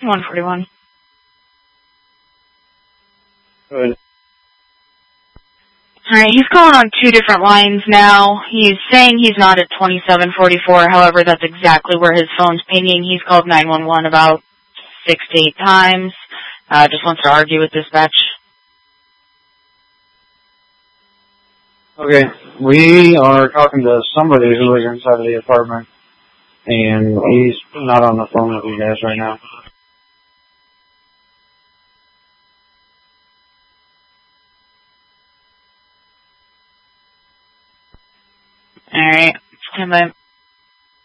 141. Good. Alright, he's calling on 2 different lines now. He's saying he's not at 2744, however, that's exactly where his phone's pinging. He's called 911 about 6 to 8 times. Just wants to argue with dispatch. Okay, we are talking to somebody who is inside of the apartment, and he's not on the phone with you guys right now. Alright, stand by.